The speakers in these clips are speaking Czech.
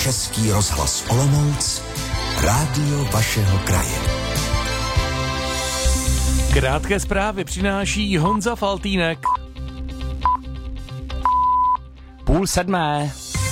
Český rozhlas Olomouc, rádio vašeho kraje. Krátké zprávy přináší Honza Faltýnek. 6:30.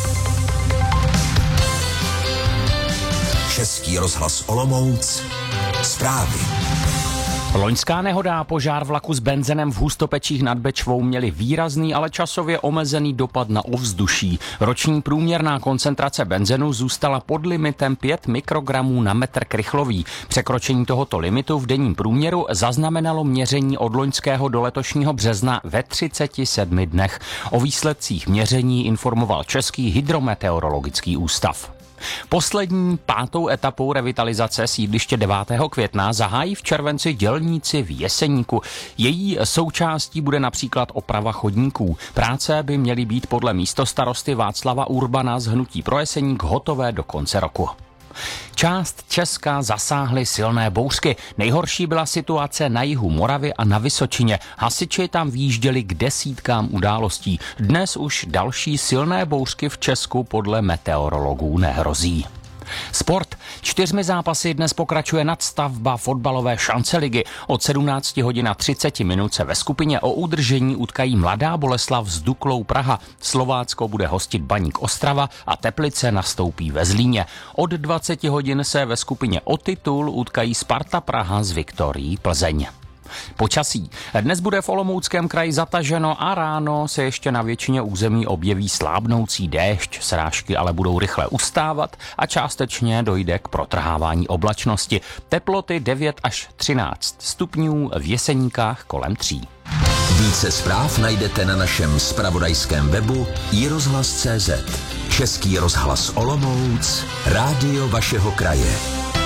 Český rozhlas Olomouc, zprávy. Loňská nehoda a požár vlaku s benzinem v Hustopečích nad Bečvou měli výrazný, ale časově omezený dopad na ovzduší. Roční průměrná koncentrace benzenu zůstala pod limitem 5 mikrogramů na metr krychlový. Překročení tohoto limitu v denním průměru zaznamenalo měření od loňského do letošního března ve 37 dnech. O výsledcích měření informoval Český hydrometeorologický ústav. Poslední 5. etapou revitalizace sídliště 9. května zahájí v červenci dělníci v Jeseníku. Její součástí bude například oprava chodníků. Práce by měly být podle místostarosty Václava Urbana z Hnutí pro Jeseník hotové do konce roku. Část Česka zasáhly silné bouřky. Nejhorší byla situace na jihu Moravy a na Vysočině. Hasiči tam výjížděli k desítkám událostí. Dnes už další silné bouřky v Česku podle meteorologů nehrozí. Sport. 4 zápasy dnes pokračuje nadstavba fotbalové šanceligy. Od 17:30 se ve skupině o udržení utkají Mladá Boleslav s Duklou Praha. Slovácko bude hostit Baník Ostrava a Teplice nastoupí ve Zlíně. Od 20 hodin se ve skupině o titul utkají Sparta Praha s Viktorií Plzeň. Počasí. Dnes bude v Olomouckém kraji zataženo a ráno se ještě na většině území objeví slábnoucí déšť. Srážky ale budou rychle ustávat a částečně dojde k protrhávání oblačnosti. Teploty 9 až 13 stupňů, v Jeseníkách kolem 3. Více zpráv najdete na našem zpravodajském webu iRozhlas.cz. Český rozhlas Olomouc, rádio vašeho kraje.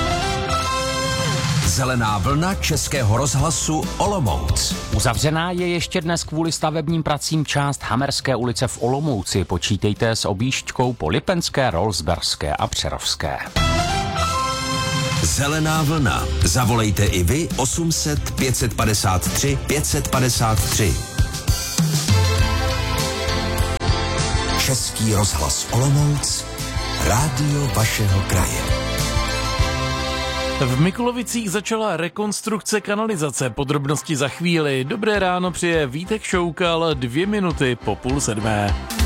Zelená vlna Českého rozhlasu Olomouc. Uzavřená je ještě dnes kvůli stavebním pracím část Hamerské ulice v Olomouci. Počítejte s objížďkou po Lipenské, Rolsberské a Přerovské. Zelená vlna. Zavolejte i vy 800 553 553. Český rozhlas Olomouc, rádio vašeho kraje. V Mikulovicích začala rekonstrukce kanalizace. Podrobnosti za chvíli. Dobré ráno přeje Vítek Šoukal, 2 minuty po 6:30.